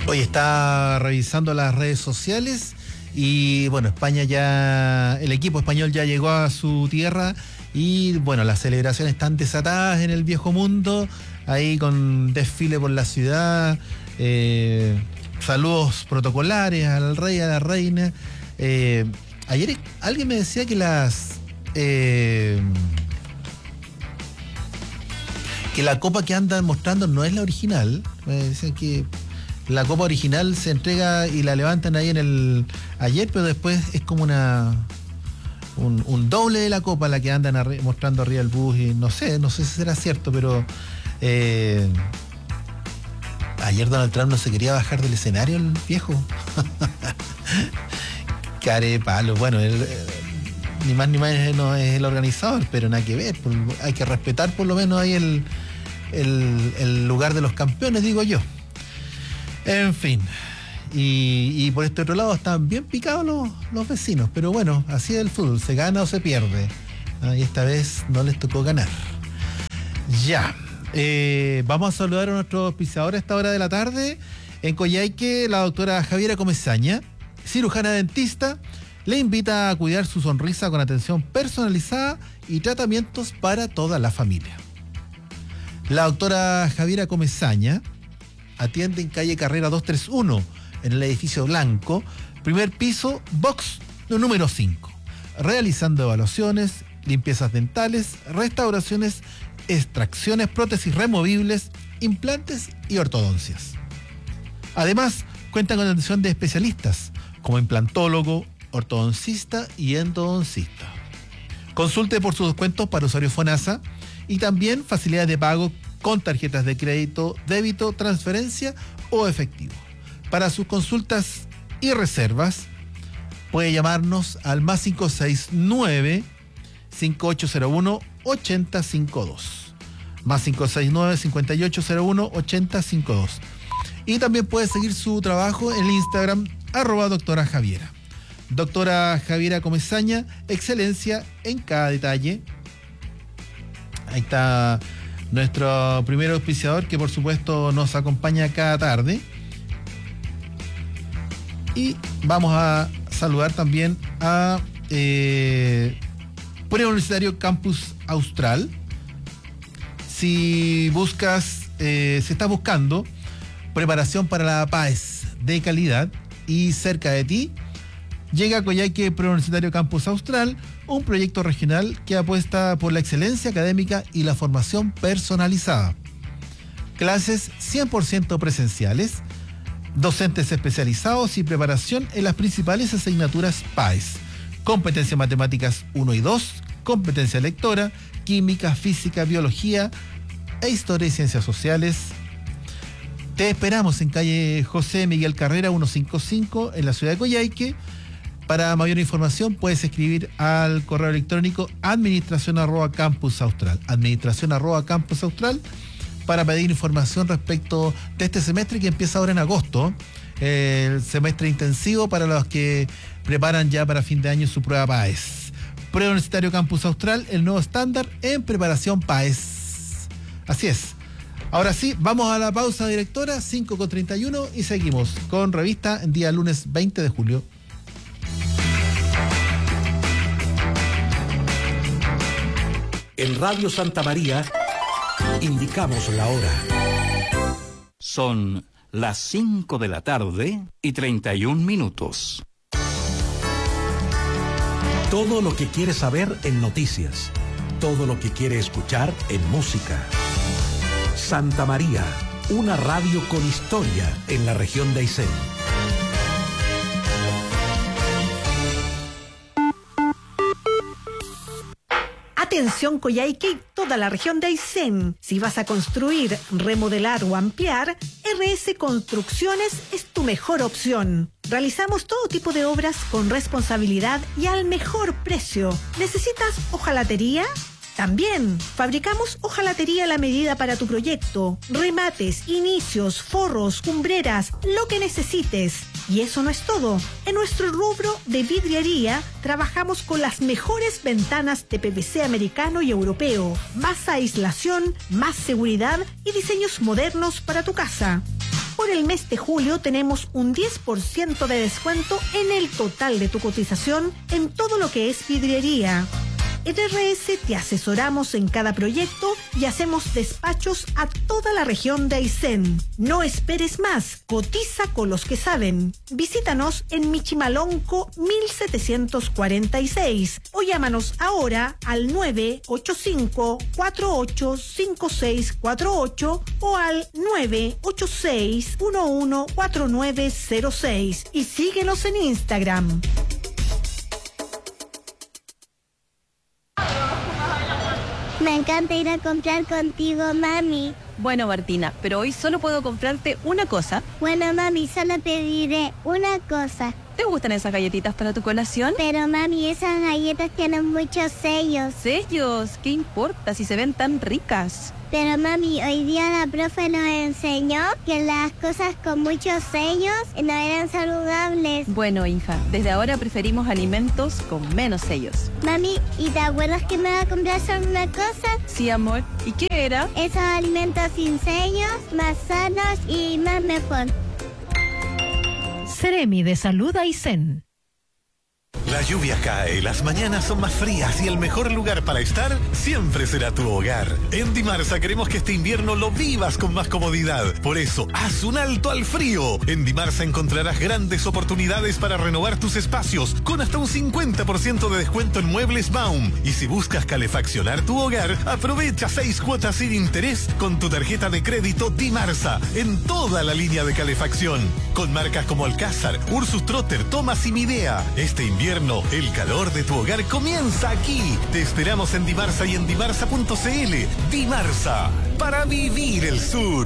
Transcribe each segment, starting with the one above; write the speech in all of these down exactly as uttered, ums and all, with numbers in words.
Hoy está revisando las redes sociales y bueno, España ya, el equipo español ya llegó a su tierra y bueno, las celebraciones están desatadas en el viejo mundo, ahí con desfile por la ciudad, eh, saludos protocolares al rey, a la reina. Eh, ayer alguien me decía que las... Eh, que la copa que andan mostrando no es la original. Me dicen que la copa original se entrega y la levantan ahí en el ayer, pero después es como una un, un doble de la copa la que andan arri- mostrando arriba del bus, y no sé, no sé si será cierto, pero eh, ayer Donald Trump no se quería bajar del escenario, el viejo. Care palo, bueno, él, ni más ni menos no es el organizador, pero nada que ver, por, hay que respetar por lo menos ahí el, el, el lugar de los campeones, digo yo. En fin, y, y por este otro lado están bien picados los, los vecinos, pero bueno, así es el fútbol, se gana o se pierde. Ah, y esta vez no les tocó ganar. Ya, eh, vamos a saludar a nuestro auspiciador a esta hora de la tarde. En Coyhaique, la doctora Javiera Comesaña, cirujana dentista, le invita a cuidar su sonrisa con atención personalizada y tratamientos para toda la familia. La doctora Javiera Comesaña atiende en calle Carrera doscientos treinta y uno, en el edificio blanco, primer piso, box número cinco, realizando evaluaciones, limpiezas dentales, restauraciones, extracciones, prótesis removibles, implantes y ortodoncias. Además, cuenta con atención de especialistas como implantólogo, ortodoncista y endodoncista. Consulte por sus descuentos para usuarios FONASA y también facilidades de pago con tarjetas de crédito, débito, transferencia o efectivo. Para sus consultas y reservas, puede llamarnos al más cinco seis nueve, cinco ocho cero uno, ocho cero cinco dos. Más cinco seis nueve, cinco ocho cero uno, ocho cero cinco dos. Y también puede seguir su trabajo en el Instagram, arroba doctora Javiera. Doctora Javiera Comesaña, excelencia en cada detalle. Ahí está nuestro primer auspiciador, que por supuesto nos acompaña cada tarde. Y vamos a saludar también a eh, Preuniversitario Campus Austral. Si buscas, eh, si estás buscando preparación para la P A E S de calidad y cerca de ti, llega a Coyhaique Preuniversitario Campus Austral, un proyecto regional que apuesta por la excelencia académica y la formación personalizada. Clases cien por ciento presenciales, docentes especializados y preparación en las principales asignaturas P A E S. Competencia matemáticas uno y dos, competencia lectora, química, física, biología e historia y ciencias sociales. Te esperamos en calle José Miguel Carrera ciento cincuenta y cinco en la ciudad de Coyhaique. Para mayor información puedes escribir al correo electrónico administración arroba campus austral, administración arroba campus austral, para pedir información respecto de este semestre que empieza ahora en agosto, eh, el semestre intensivo para los que preparan ya para fin de año su prueba P A E S. Preuniversitario Campus Austral, el nuevo estándar en preparación P A E S. Así es. Ahora sí, vamos a la pausa, directora, cinco con treinta y uno, y seguimos con revista en día lunes veinte de julio. En Radio Santa María indicamos la hora. Son las cinco de la tarde y treinta y un minutos. Todo lo que quiere saber en noticias. Todo lo que quiere escuchar en música. Santa María, una radio con historia en la región de Aysén. Atención Coyhaique y toda la región de Aysén. Si vas a construir, remodelar o ampliar, R S Construcciones es tu mejor opción. Realizamos todo tipo de obras con responsabilidad y al mejor precio. ¿Necesitas hojalatería? También fabricamos hojalatería a la medida para tu proyecto, remates, inicios, forros, cumbreras, lo que necesites. Y eso no es todo. En nuestro rubro de vidriería trabajamos con las mejores ventanas de P V C americano y europeo, más aislación, más seguridad y diseños modernos para tu casa. Por el mes de julio tenemos un diez por ciento de descuento en el total de tu cotización en todo lo que es vidriería. En R S te asesoramos en cada proyecto y hacemos despachos a toda la región de Aysén. No esperes más, cotiza con los que saben. Visítanos en Michimalonco mil setecientos cuarenta y seis o llámanos ahora al nueve ocho cinco, cuatro ocho cinco seis cuatro ocho o al nueve ocho seis, uno uno cuatro nueve cero seis y síguenos en Instagram. Me encanta ir a comprar contigo, mami. Bueno, Martina, pero hoy solo puedo comprarte una cosa. Bueno, mami, solo te diré una cosa. ¿Te gustan esas galletitas para tu colación? Pero, mami, esas galletas tienen muchos sellos. ¿Sellos? ¿Qué importa si se ven tan ricas? Pero, mami, hoy día la profe nos enseñó que las cosas con muchos sellos no eran saludables. Bueno, hija, desde ahora preferimos alimentos con menos sellos. Mami, ¿y te acuerdas que me va a comprar solo una cosa? Sí, amor. ¿Y qué era? Esos alimentos sin sellos, más sanos y más mejor. Seremi de Salud Aysén. La lluvia cae, las mañanas son más frías y el mejor lugar para estar siempre será tu hogar. En Dimarsa queremos que este invierno lo vivas con más comodidad. Por eso, haz un alto al frío. En Dimarsa encontrarás grandes oportunidades para renovar tus espacios con hasta un cincuenta por ciento de descuento en muebles Baum. Y si buscas calefaccionar tu hogar, aprovecha seis cuotas sin interés con tu tarjeta de crédito Dimarsa en toda la línea de calefacción. Con marcas como Alcázar, Ursus Trotter, Thomas y Midea. Este invierno el calor de tu hogar comienza aquí. Te esperamos en Dimarsa y en dimarsa punto c l. Dimarsa, para vivir el sur.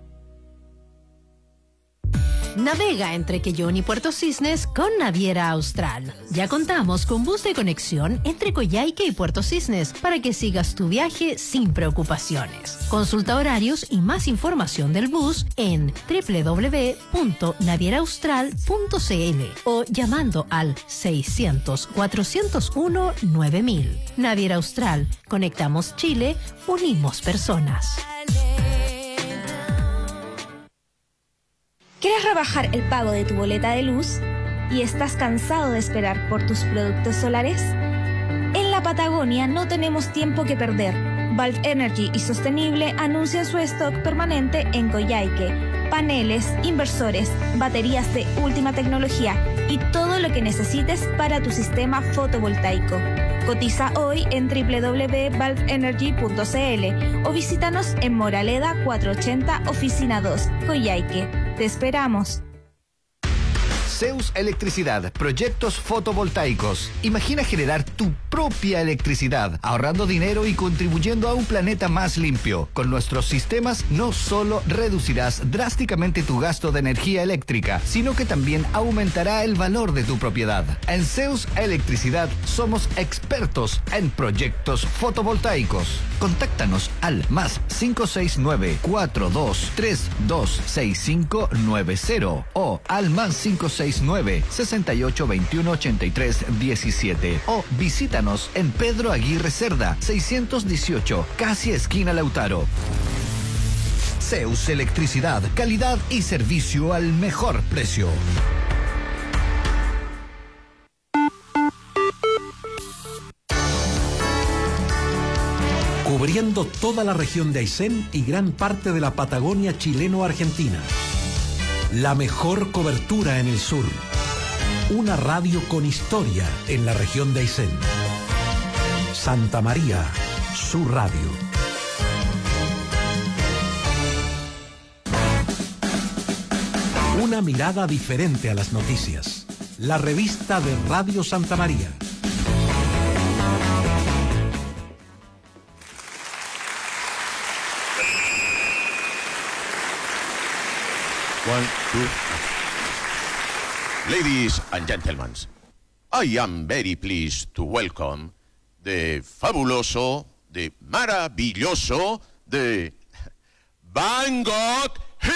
Navega entre Quellón y Puerto Cisnes con Naviera Austral. Ya contamos con bus de conexión entre Coyhaique y Puerto Cisnes para que sigas tu viaje sin preocupaciones. Consulta horarios y más información del bus en doble u doble u doble u punto naviera austral punto c l o llamando al seiscientos, cuatrocientos uno, nueve mil. Naviera Austral. Conectamos Chile, unimos personas. ¿Quieres rebajar el pago de tu boleta de luz y estás cansado de esperar por tus productos solares? En la Patagonia no tenemos tiempo que perder. Valve Energy y Sostenible anuncian su stock permanente en Coyhaique. Paneles, inversores, baterías de última tecnología y todo lo que necesites para tu sistema fotovoltaico. Cotiza hoy en doble u doble u doble u punto valve energy punto c l o visítanos en Moraleda cuatrocientos ochenta, Oficina dos, Coyhaique. Te esperamos. Zeus Electricidad, proyectos fotovoltaicos. Imagina generar tu propia electricidad, ahorrando dinero y contribuyendo a un planeta más limpio. Con nuestros sistemas no solo reducirás drásticamente tu gasto de energía eléctrica, sino que también aumentará el valor de tu propiedad. En Zeus Electricidad somos expertos en proyectos fotovoltaicos. Contáctanos al más cinco seis nueve, cuatro dos tres dos seis cinco nueve cero o al más cinco seis nueve, sesenta y ocho, veintiuno, ochenta y tres, diecisiete o visítanos en Pedro Aguirre Cerda, seiscientos dieciocho, casi esquina Lautaro. Zeus Electricidad, calidad y servicio al mejor precio. Cubriendo toda la región de Aysén y gran parte de la Patagonia chileno-argentina. La mejor cobertura en el sur. Una radio con historia en la región de Aysén. Santa María, su radio. Una mirada diferente a las noticias. La revista de Radio Santa María. One, two. Ladies and gentlemen, I am very pleased to welcome the fabuloso, the maravilloso, the Van Gogh